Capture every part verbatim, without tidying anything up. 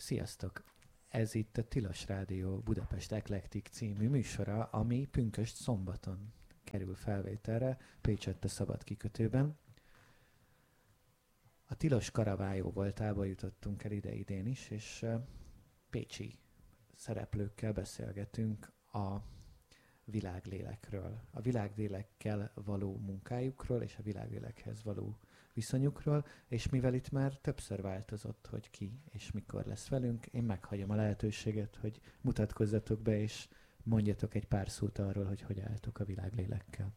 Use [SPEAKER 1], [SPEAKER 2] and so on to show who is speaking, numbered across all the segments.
[SPEAKER 1] Sziasztok! Ez itt a Tilos Rádió Budapest Eklektik című műsora, ami pünkösd szombaton kerül felvételre Pécsett a Szabad kikötőben. A Tilos Karavályó voltába jutottunk el ide idén is, és pécsi szereplőkkel beszélgetünk a világlélekről, a világlélekkel való munkájukról és a világlélekhez való viszonyukról, és mivel itt már többször változott, hogy ki és mikor lesz velünk, én meghagyom a lehetőséget, hogy mutatkozzatok be, és mondjatok egy pár szót arról, hogy hogy álltok a világlélekkel.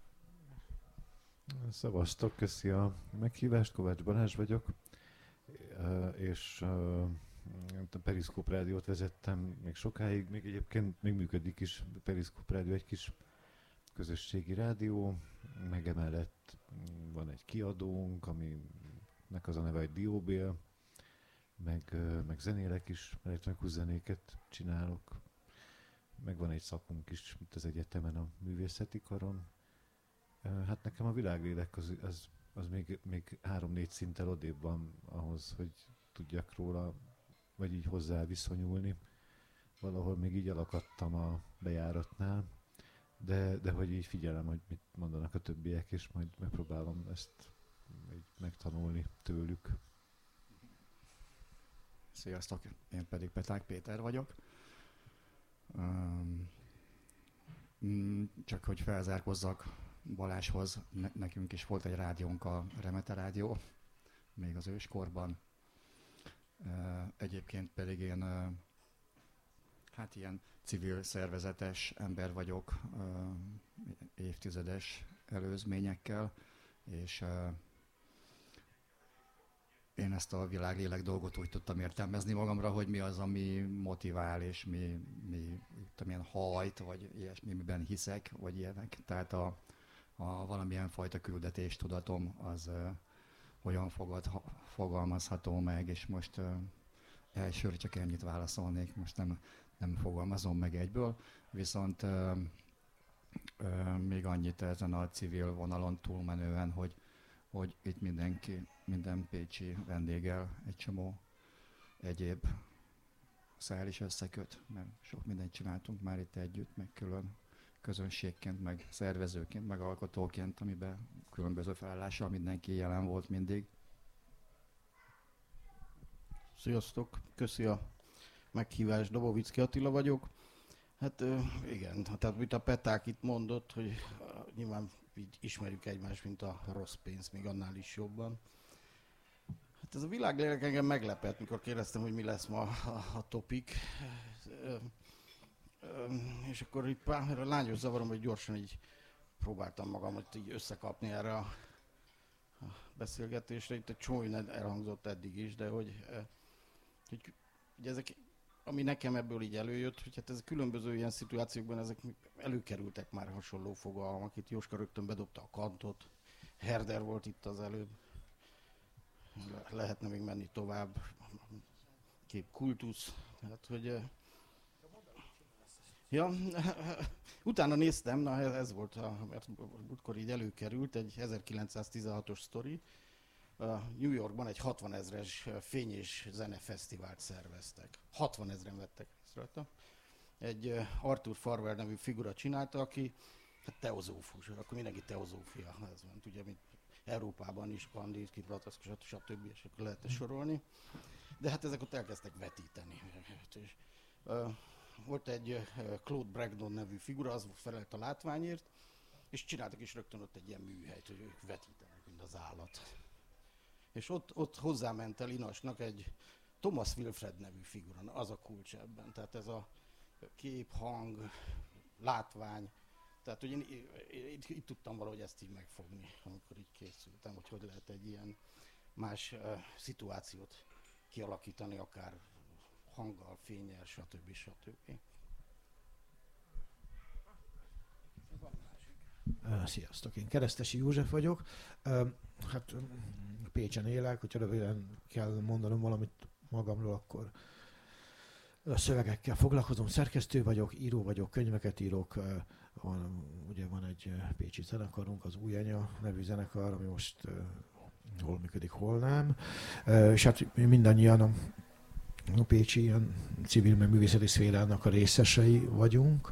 [SPEAKER 2] Szevasztok, köszi a meghívást, Kovács Balázs vagyok, és a Periszkóp Rádiót vezettem még sokáig, még egyébként még működik is Periszkóp Rádió, egy kis közösségi rádió, meg emellett van egy kiadónk, aminek az a neve, hogy Dióbél, meg, meg zenélek is, elektronikus zenéket csinálok, meg van egy szakunk is itt az egyetemen, a művészeti karon. Hát nekem a világlélek az, az, az még, még három-négy szinttel odébb van ahhoz, hogy tudjak róla, vagy így hozzá viszonyulni. Valahol még így elakadtam a bejáratnál, de, de hogy így figyelem, hogy mit mondanak a többiek, és majd megpróbálom ezt így megtanulni tőlük.
[SPEAKER 3] Sziasztok, én pedig Peták Péter vagyok. Um, csak hogy felzárkozzak Balázshoz, ne, nekünk is volt egy rádiónk, a Remete Rádió, még az őskorban. Uh, egyébként pedig én uh, hát ilyen civil szervezetes ember vagyok, uh, évtizedes előzményekkel, és uh, én ezt a világlélek dolgot úgy tudtam értelmezni magamra, hogy mi az, ami motivál, és mi, mi tudom, ilyen hajt, vagy ilyesmi, miben hiszek, vagy ilyenek. Tehát a, a valamilyen fajta küldetéstudatom az uh, hogyan fogad, ha, fogalmazható meg, és most uh, elsőre csak ennyit válaszolnék, most nem, nem fogalmazom meg egyből, viszont uh, uh, még annyit ezen a civil vonalon túlmenően, hogy hogy itt mindenki, minden pécsi vendéggel egy csomó egyéb szál is összeköt, mert sok mindent csináltunk már itt együtt, meg külön közönségként, meg szervezőként, meg alkotóként, amiben különböző felállással mindenki jelen volt mindig.
[SPEAKER 4] Sziasztok, köszi a meghívást, Dobovicki Attila vagyok. Hát igen, tehát mit a Peták itt mondott, hogy nyilván így ismerjük egymást, mint a rossz pénz, még annál is jobban. Hát ez a világlélek engem meglepett, mikor kérdeztem, hogy mi lesz ma a, a topik. És akkor itt pár, a lányos zavarom, hogy gyorsan így próbáltam magamat így összekapni erre a beszélgetésre. Itt egy csomó elhangzott eddig is, de hogy, hogy, hogy ezek, ami nekem ebből így előjött, hogy hát ez különböző ilyen szituációkban ezek előkerültek már hasonló fogalmak. Itt Jóska rögtön bedobta a Kantot, Herder volt itt az előbb, lehetne még menni tovább, kép kultusz, tehát hogy... Ja, utána néztem, na ez volt, a, mert útkor így előkerült, egy ezerkilencszáztizenhatos sztori. New Yorkban egy hatvanezres fény- és zenefesztivált szerveztek. hatvanezren vettek részt rajta. Egy Arthur Farwell nevű figura csinálta, aki hát teozófus, akkor mindenki teozófia, ez van, ugye, mint Európában is, Kandinsky, Blavatsky, stb. És akkor lehet sorolni. De hát ezek ott elkezdtek vetíteni. És, uh, volt egy uh, Claude Bragdon nevű figura, az felelt a látványért, és csináltak is rögtön ott egy ilyen műhelyt, hogy ők vetítenek, mint az állat. És ott, ott hozzáment el Inasnak egy Thomas Wilfred nevű figura, az a kulcs ebben. Tehát ez a kép, hang, látvány. Tehát hogy én, én itt, itt tudtam valahogy ezt így megfogni, amikor így készültem, hogy hogy lehet egy ilyen más uh, szituációt kialakítani, akár hanggal, fénnyel, stb. stb.
[SPEAKER 5] Sziasztok, én Keresztesi József vagyok. Hát Pécsen élek, hogyha röviden kell mondanom valamit magamról, akkor a szövegekkel foglalkozom, szerkesztő vagyok, író vagyok, könyveket írok. Van, ugye van egy pécsi zenekarunk, az Új Anya nevű zenekar, ami most hol működik, hol nem. És hát mindannyian a pécsi ilyen civil meg művészeti szférának a részesei vagyunk.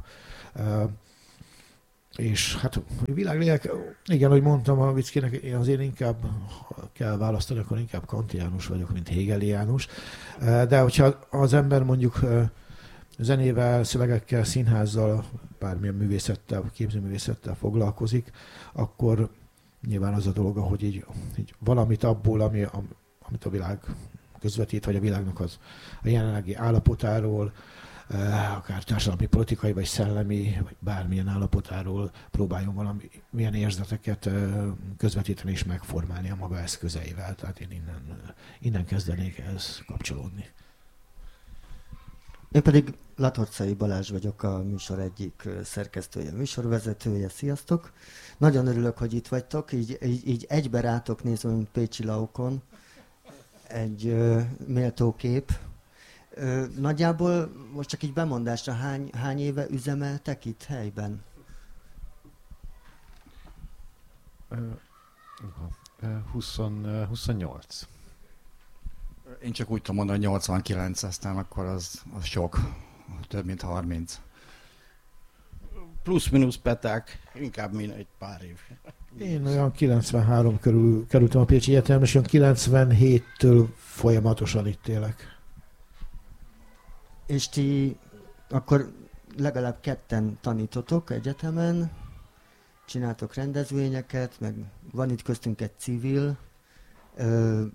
[SPEAKER 5] És hát a világlélek, igen, ahogy mondtam a Vickinek, én azért inkább, ha kell választani, akkor inkább kantiánus vagyok, mint hegeliánus. De hogyha az ember mondjuk zenével, szövegekkel, színházzal, bármilyen művészettel, képzőművészettel foglalkozik, akkor nyilván az a dolga, hogy így, így valamit abból, ami, amit a világ közvetít, vagy a világnak az a jelenlegi állapotáról, akár társadalmi, politikai, vagy szellemi, vagy bármilyen állapotáról próbáljon valami, milyen érzeteket közvetíteni és megformálni a maga eszközeivel. Tehát én innen, innen kezdenék ehhez kapcsolódni.
[SPEAKER 6] Én pedig Latorcai Balázs vagyok, a műsor egyik szerkesztője, műsorvezetője. Sziasztok! Nagyon örülök, hogy itt vagytok, így, így, így egybe rátok nézve, mint Pécsi Laukon. Egy ö, méltó kép. Ö, nagyjából most csak így bemondásra hány, hány éve üzemeltek itt helyben?
[SPEAKER 2] húsz, huszonnyolc.
[SPEAKER 3] Én csak úgy tudom mondani, hogy nyolcvankilenc, aztán akkor az, az sok, több mint harminc.
[SPEAKER 4] Plusz-minusz peták, inkább mint egy pár év.
[SPEAKER 5] Én olyan kilencvenhárom körül kerültem a Pécsi Egyetemre, és olyan kilencvenhéttől folyamatosan itt élek.
[SPEAKER 6] És ti akkor legalább ketten tanítotok egyetemen, csináltok rendezvényeket, meg van itt köztünk egy civil. Ö,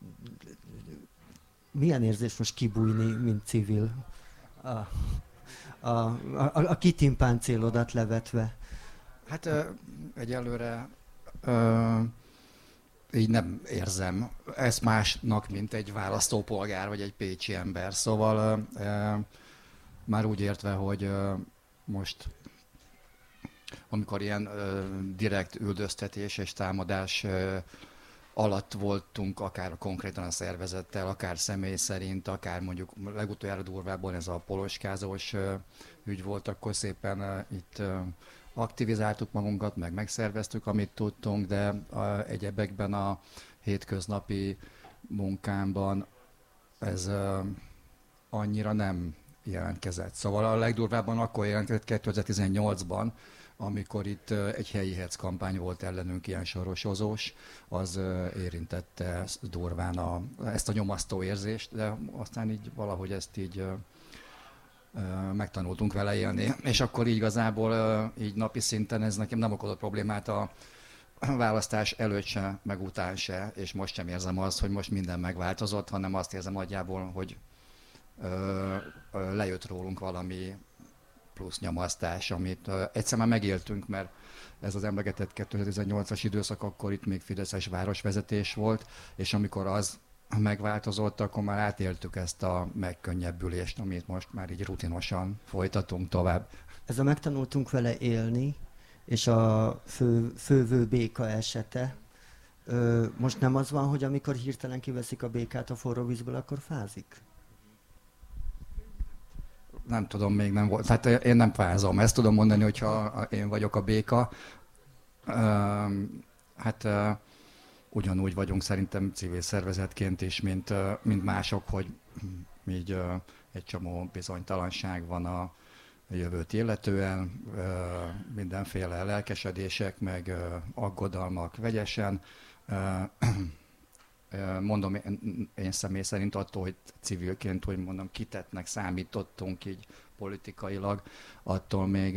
[SPEAKER 6] milyen érzés most kibújni, mint civil? A, a, a, a kitimpán célodat levetve.
[SPEAKER 3] Hát ö, egyelőre ö, így nem érzem ezt másnak, mint egy választópolgár, vagy egy pécsi ember. Szóval ö, ö, már úgy értve, hogy ö, most, amikor ilyen ö, direkt üldöztetés és támadás ö, alatt voltunk, akár konkrétan a szervezettel, akár személy szerint, akár mondjuk legutoljára durvábban ez a poloskázós ö, ügy volt, akkor szépen ö, itt ö, aktivizáltuk magunkat, meg megszerveztük, amit tudtunk, de a, egyebekben a hétköznapi munkámban ez ö, annyira nem jelentkezett. Szóval a legdurvábban akkor jelentkezett kétezer-tizennyolcban, amikor itt egy helyi hetz kampány volt ellenünk, ilyen sorosozós, az érintette durván a, ezt a nyomasztó érzést, de aztán így valahogy ezt így megtanultunk vele élni. És akkor így igazából így napi szinten ez nekem nem okozott problémát a választás előtt se, meg után se, és most sem érzem azt, hogy most minden megváltozott, hanem azt érzem nagyjából, hogy ö, ö, lejött rólunk valami plusz nyomasztás, amit ö, egyszer már megéltünk, mert ez az emlegetett kétezer-tizennyolcas időszak, akkor itt még fideszes városvezetés volt, és amikor az megváltozott, akkor már átéltük ezt a megkönnyebbülést, amit most már így rutinosan folytatunk tovább.
[SPEAKER 6] Ez a megtanultunk vele élni, és a fő, fővő béka esete. Ö, most nem az van, hogy amikor hirtelen kiveszik a békát a forró vízből, akkor fázik?
[SPEAKER 3] Nem tudom, még nem volt. Tehát én nem fázom. Ezt tudom mondani, hogyha én vagyok a béka. Hát ugyanúgy vagyunk szerintem civil szervezetként is, mint, mint mások, hogy így egy csomó bizonytalanság van a jövőt illetően, mindenféle lelkesedések, meg aggodalmak vegyesen. Mondom, én személy szerint attól, hogy civilként, hogy mondom, kitetnek számítottunk így politikailag, attól még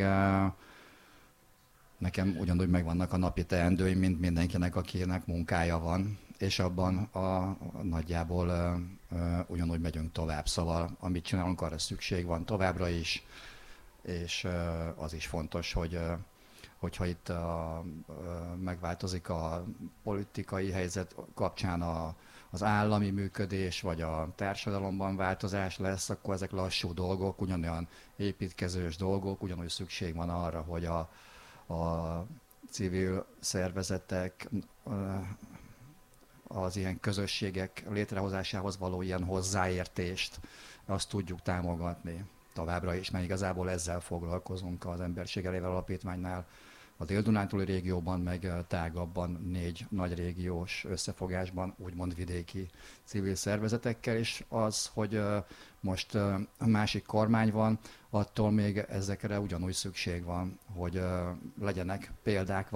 [SPEAKER 3] nekem ugyanúgy megvannak a napi teendőim, mint mindenkinek, akinek munkája van, és abban a, a nagyjából uh, uh, ugyanúgy megyünk tovább. Szóval amit csinálunk, arra szükség van továbbra is, és uh, az is fontos, hogy uh, hogyha itt a, uh, megváltozik a politikai helyzet kapcsán a, az állami működés, vagy a társadalomban változás lesz, akkor ezek lassú dolgok, ugyanolyan építkezős dolgok, ugyanúgy szükség van arra, hogy a, a civil szervezetek, az ilyen közösségek létrehozásához való ilyen hozzáértést, azt tudjuk támogatni továbbra is, mert igazából ezzel foglalkozunk az Emberség Elével Alapítványnál a Dél-Dunántúli régióban, meg tágabban négy nagy régiós összefogásban, úgymond vidéki civil szervezetekkel, és az, hogy most a másik kormány van, attól még ezekre ugyanúgy szükség van, hogy legyenek példák,